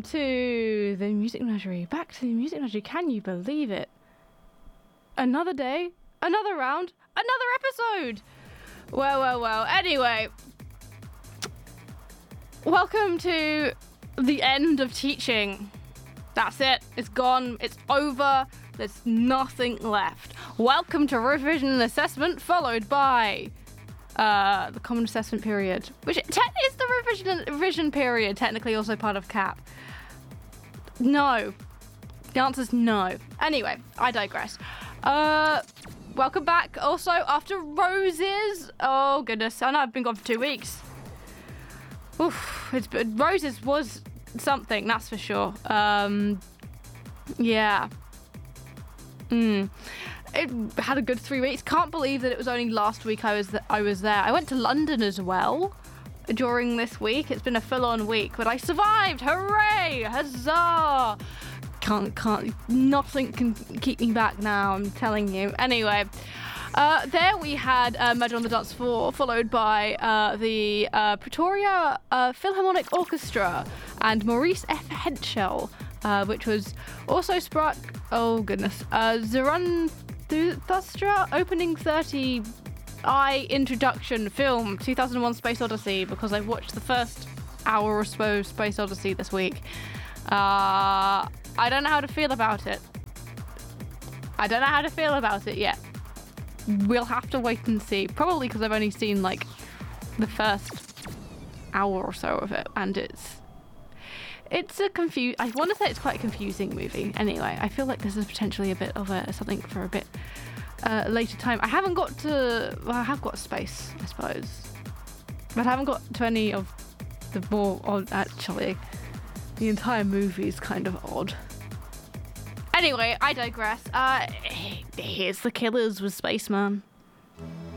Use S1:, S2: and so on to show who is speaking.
S1: to the Music Menagerie. Back to the Music Menagerie. Can you believe it? Another day, another round, another episode. Well. Anyway, welcome to the end of teaching. That's it. It's gone. It's over. There's nothing left. Welcome to revision and assessment, followed by the common assessment period, which is the revision period technically also part of CAP? No. The answer's no. Anyway, I digress. Welcome back also after Roses. Oh goodness, I know I've been gone for 2 weeks. Oof, Roses was something, that's for sure. Yeah. It had a good 3 weeks. Can't believe that it was only last week I was there. I went to London as well during this week. It's been a full-on week, but I survived. Hooray! Huzzah! Nothing can keep me back now, I'm telling you. Anyway, there we had Murder on the Dance Floor, followed by the Pretoria Philharmonic Orchestra and Maurice F. Henschel, which was also Sprach. Oh goodness, Zarathustra opening 30i introduction film 2001 Space Odyssey, because I watched the first hour or so of Space Odyssey this week. I don't know how to feel about it. Yet. We'll have to wait and see. Probably because I've only seen like the first hour or so of it, and it's a I want to say it's quite a confusing movie. Anyway, I feel like this is potentially a bit of something for a bit later time. I have got space, I suppose, but I haven't got to any of the more odd. Actually, the entire movie is kind of odd. Anyway, I digress. Here's The Killers with Spaceman.